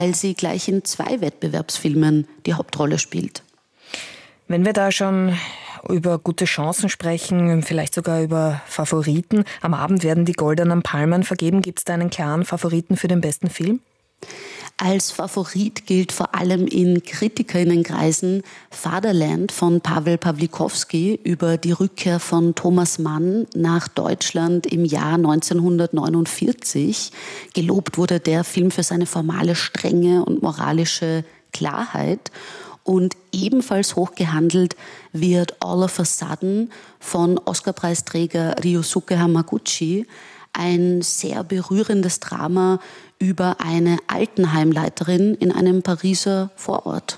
weil sie gleich in 2 Wettbewerbsfilmen die Hauptrolle spielt. Wenn wir da schon über gute Chancen sprechen, vielleicht sogar über Favoriten. Am Abend werden die Goldenen Palmen vergeben. Gibt es da einen klaren Favoriten für den besten Film? Als Favorit gilt vor allem in Kritikerinnenkreisen Fatherland von Paweł Pawlikowski über die Rückkehr von Thomas Mann nach Deutschland im Jahr 1949. Gelobt wurde der Film für seine formale Strenge und moralische Klarheit. Und ebenfalls hochgehandelt wird All of a Sudden von Oscar-Preisträger Ryosuke Hamaguchi. Ein sehr berührendes Drama über eine Altenheimleiterin in einem Pariser Vorort.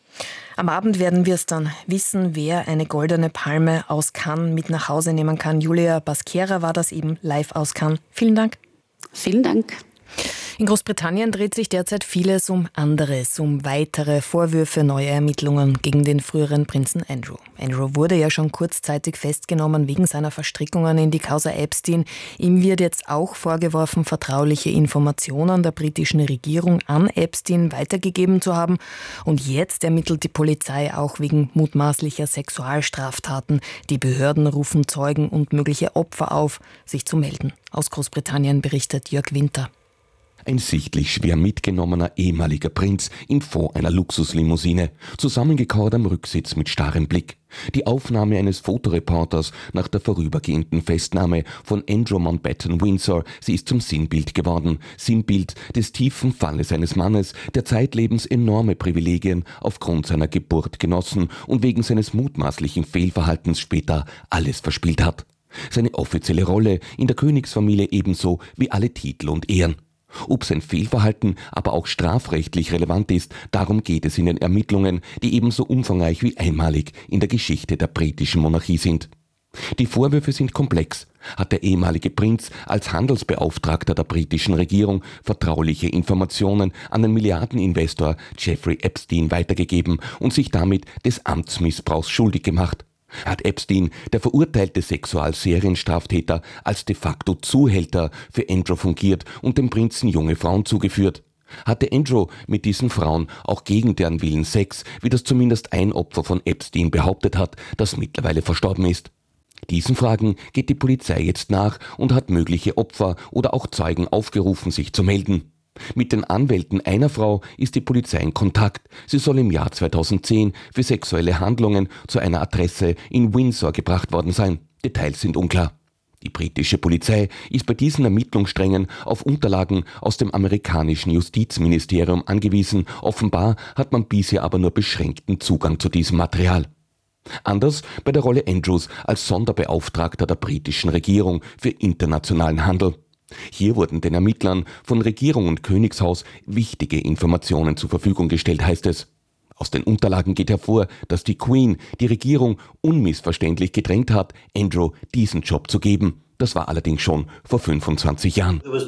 Am Abend werden wir es dann wissen, wer eine goldene Palme aus Cannes mit nach Hause nehmen kann. Julia Basquera war das eben live aus Cannes. Vielen Dank. Vielen Dank. In Großbritannien dreht sich derzeit vieles um anderes, um weitere Vorwürfe, neue Ermittlungen gegen den früheren Prinzen Andrew. Andrew wurde ja schon kurzzeitig festgenommen wegen seiner Verstrickungen in die Causa Epstein. Ihm wird jetzt auch vorgeworfen, vertrauliche Informationen der britischen Regierung an Epstein weitergegeben zu haben. Und jetzt ermittelt die Polizei auch wegen mutmaßlicher Sexualstraftaten. Die Behörden rufen Zeugen und mögliche Opfer auf, sich zu melden. Aus Großbritannien berichtet Jörg Winter. Ein sichtlich schwer mitgenommener ehemaliger Prinz im Fond einer Luxuslimousine, zusammengekauert am Rücksitz mit starrem Blick. Die Aufnahme eines Fotoreporters nach der vorübergehenden Festnahme von Andrew Mountbatten Windsor, sie ist zum Sinnbild geworden. Sinnbild des tiefen Falles eines Mannes, der zeitlebens enorme Privilegien aufgrund seiner Geburt genossen und wegen seines mutmaßlichen Fehlverhaltens später alles verspielt hat. Seine offizielle Rolle in der Königsfamilie ebenso wie alle Titel und Ehren. Ob sein Fehlverhalten aber auch strafrechtlich relevant ist, darum geht es in den Ermittlungen, die ebenso umfangreich wie einmalig in der Geschichte der britischen Monarchie sind. Die Vorwürfe sind komplex. Hat der ehemalige Prinz als Handelsbeauftragter der britischen Regierung vertrauliche Informationen an den Milliardeninvestor Jeffrey Epstein weitergegeben und sich damit des Amtsmissbrauchs schuldig gemacht? Hat Epstein, der verurteilte Sexualserienstraftäter, als de facto Zuhälter für Andrew fungiert und dem Prinzen junge Frauen zugeführt? Hatte Andrew mit diesen Frauen auch gegen deren Willen Sex, wie das zumindest ein Opfer von Epstein behauptet hat, das mittlerweile verstorben ist? Diesen Fragen geht die Polizei jetzt nach und hat mögliche Opfer oder auch Zeugen aufgerufen, sich zu melden. Mit den Anwälten einer Frau ist die Polizei in Kontakt. Sie soll im Jahr 2010 für sexuelle Handlungen zu einer Adresse in Windsor gebracht worden sein. Details sind unklar. Die britische Polizei ist bei diesen Ermittlungssträngen auf Unterlagen aus dem amerikanischen Justizministerium angewiesen. Offenbar hat man bisher aber nur beschränkten Zugang zu diesem Material. Anders bei der Rolle Andrews als Sonderbeauftragter der britischen Regierung für internationalen Handel. Hier wurden den Ermittlern von Regierung und Königshaus wichtige Informationen zur Verfügung gestellt, heißt es. Aus den Unterlagen geht hervor, dass die Queen die Regierung unmissverständlich gedrängt hat, Andrew diesen Job zu geben. Das war allerdings schon vor 25 Jahren. Es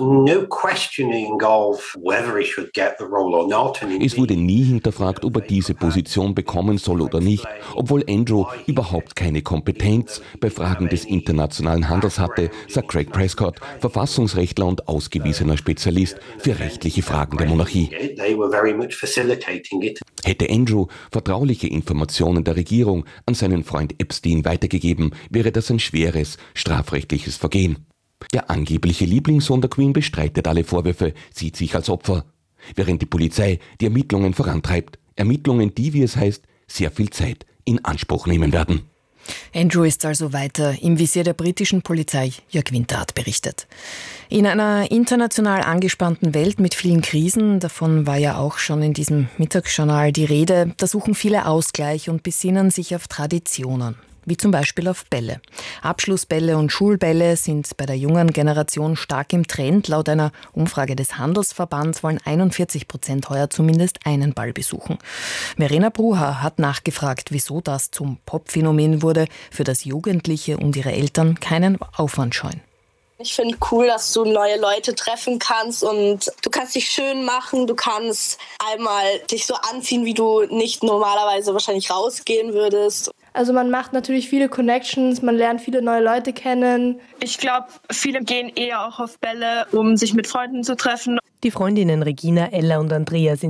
wurde nie hinterfragt, ob er diese Position bekommen soll oder nicht, obwohl Andrew überhaupt keine Kompetenz bei Fragen des internationalen Handels hatte, sagt Craig Prescott, Verfassungsrechtler und ausgewiesener Spezialist für rechtliche Fragen der Monarchie. Hätte Andrew vertrauliche Informationen der Regierung an seinen Freund Epstein weitergegeben, wäre das ein schweres strafrechtliches Vergehen. Der angebliche Lieblingssohn der Queen bestreitet alle Vorwürfe, sieht sich als Opfer, während die Polizei die Ermittlungen vorantreibt. Ermittlungen, die, wie es heißt, sehr viel Zeit in Anspruch nehmen werden. Andrew ist also weiter im Visier der britischen Polizei. Jörg Winter hat berichtet. In einer international angespannten Welt mit vielen Krisen, davon war ja auch schon in diesem Mittagsjournal die Rede, da suchen viele Ausgleich und besinnen sich auf Traditionen. Wie zum Beispiel auf Bälle. Abschlussbälle und Schulbälle sind bei der jungen Generation stark im Trend. Laut einer Umfrage des Handelsverbands wollen 41% heuer zumindest einen Ball besuchen. Verena Bruha hat nachgefragt, wieso das zum Popphänomen wurde, für das Jugendliche und ihre Eltern keinen Aufwand scheuen. Ich finde cool, dass du neue Leute treffen kannst und du kannst dich schön machen, du kannst einmal dich so anziehen, wie du nicht normalerweise wahrscheinlich rausgehen würdest. Also man macht natürlich viele Connections, man lernt viele neue Leute kennen. Ich glaube, viele gehen eher auch auf Bälle, um sich mit Freunden zu treffen. Die Freundinnen Regina, Ella und Andrea sind